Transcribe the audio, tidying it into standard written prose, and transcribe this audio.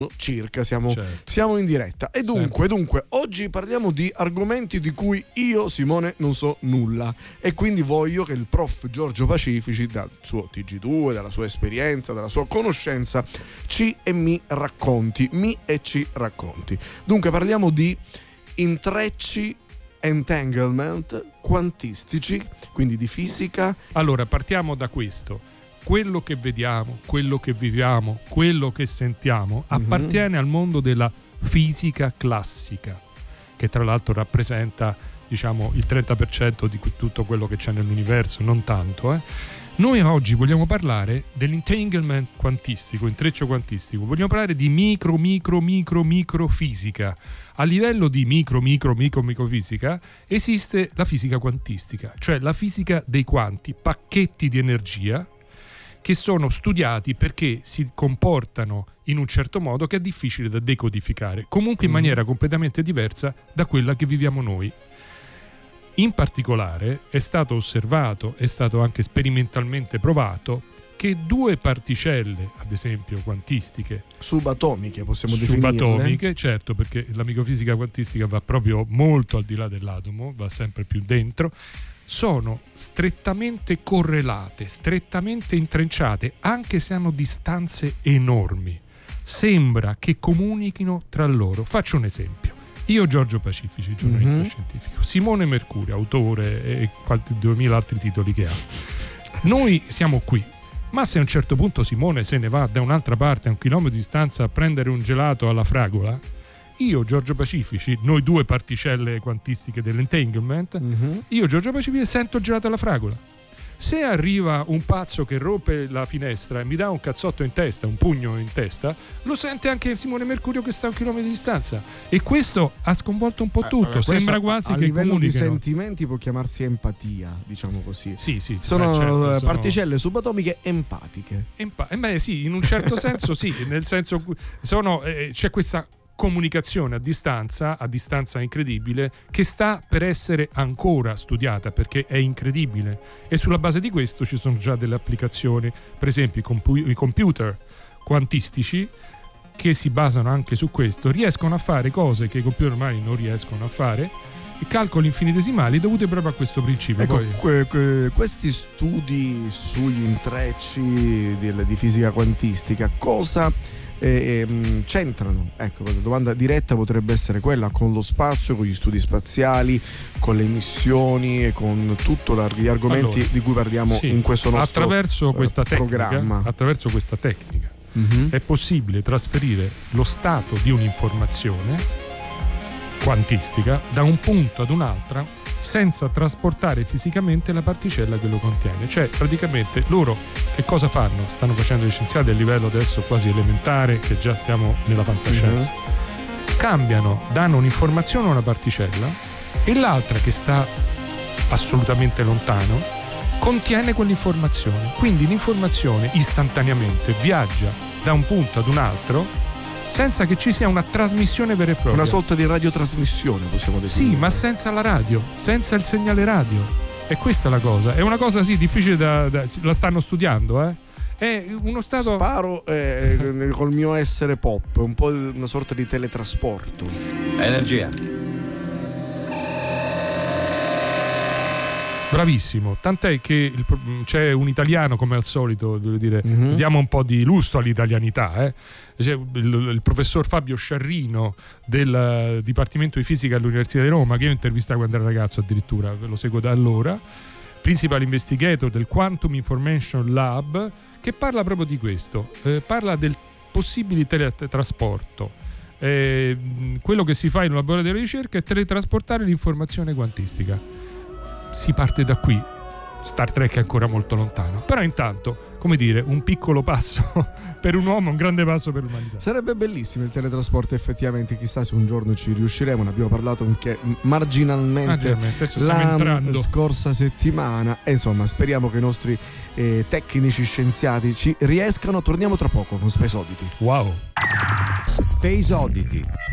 circa siamo in diretta e dunque oggi parliamo di argomenti di cui io, Simone, non so nulla, e quindi voglio che il prof Giorgio Pacifici, dal suo TG2, dalla sua esperienza, dalla sua conoscenza, ci racconti. Dunque parliamo di intrecci, entanglement quantistici, quindi di fisica. Allora partiamo da questo. Quello che vediamo, quello che viviamo, quello che sentiamo appartiene al mondo della fisica classica, che tra l'altro rappresenta, diciamo, il 30% di tutto quello che c'è nell'universo, non tanto. Noi oggi vogliamo parlare dell'entanglement quantistico, intreccio quantistico. Vogliamo parlare di microfisica. A livello di microfisica esiste la fisica quantistica, cioè la fisica dei quanti, pacchetti di energia che sono studiati perché si comportano in un certo modo che è difficile da decodificare, comunque in maniera completamente diversa da quella che viviamo noi. In particolare è stato osservato, è stato anche sperimentalmente provato che due particelle, ad esempio quantistiche, subatomiche, possiamo definirle. Subatomiche, certo, perché la microfisica quantistica va proprio molto al di là dell'atomo, va sempre più dentro, sono strettamente correlate, strettamente intrecciate, anche se hanno distanze enormi. Sembra che comunichino tra loro. Faccio un esempio. Io, Giorgio Pacifici, giornalista scientifico, Simone Mercurio, autore e 2000 altri titoli che ha. Noi siamo qui, ma se a un certo punto Simone se ne va da un'altra parte, a 1 chilometro di distanza, a prendere un gelato alla fragola, io, Giorgio Pacifici, noi due particelle quantistiche dell'entanglement, io, Giorgio Pacifici, sento gelato alla fragola. Se arriva un pazzo che rompe la finestra e mi dà un cazzotto in testa, un pugno in testa, lo sente anche Simone Mercurio che sta a 1 chilometro di distanza. E questo ha sconvolto un po' tutto. Sembra quasi a che livello di comunichino. sentimenti può chiamarsi empatia, diciamo così. Sì, sono particelle subatomiche empatiche. Sì, in un certo senso sì, nel senso c'è questa comunicazione a distanza incredibile, che sta per essere ancora studiata perché è incredibile, e sulla base di questo ci sono già delle applicazioni, per esempio i computer quantistici che si basano anche su questo, riescono a fare cose che i computer normali non riescono a fare, e calcoli infinitesimali dovuti proprio a questo principio. Ecco, questi studi sugli intrecci di fisica quantistica cosa c'entrano? Ecco, la domanda diretta potrebbe essere quella con lo spazio, con gli studi spaziali, con le missioni e con tutti gli argomenti di cui parliamo in questo nostro programma. Attraverso questa tecnica è possibile trasferire lo stato di un'informazione quantistica da un punto ad un altro senza trasportare fisicamente la particella che lo contiene. Cioè, praticamente loro che cosa fanno? Stanno facendo gli scienziati a livello adesso quasi elementare, che già stiamo nella fantascienza. Danno un'informazione a una particella e l'altra, che sta assolutamente lontano, contiene quell'informazione. Quindi l'informazione istantaneamente viaggia da un punto ad un altro senza che ci sia una trasmissione vera e propria. Una sorta di radiotrasmissione, possiamo definire. Sì, ma senza la radio, senza il segnale radio. E questa è la cosa. È una cosa difficile la stanno studiando, È uno stato. Sparo col mio essere pop, un po' una sorta di teletrasporto. Energia. Bravissimo, tant'è che c'è un italiano, come al solito, devo dire, diamo un po' di lustro all'italianità. C'è il professor Fabio Sciarrino del Dipartimento di Fisica all'Università di Roma, che io intervistai quando ero ragazzo, addirittura lo seguo da allora, principal investigator del Quantum Information Lab, che parla proprio di questo, parla del possibile teletrasporto. Quello che si fa in un laboratorio di ricerca è teletrasportare l'informazione quantistica. Si parte da qui. Star Trek è ancora molto lontano, però intanto, come dire, un piccolo passo per un uomo, un grande passo per l'umanità. Sarebbe bellissimo il teletrasporto, effettivamente. Chissà se un giorno ci riusciremo. Ne abbiamo parlato anche marginalmente la scorsa settimana, e insomma speriamo che i nostri tecnici scienziati ci riescano. Torniamo tra poco con Space Oddity. Wow. Space Oddity.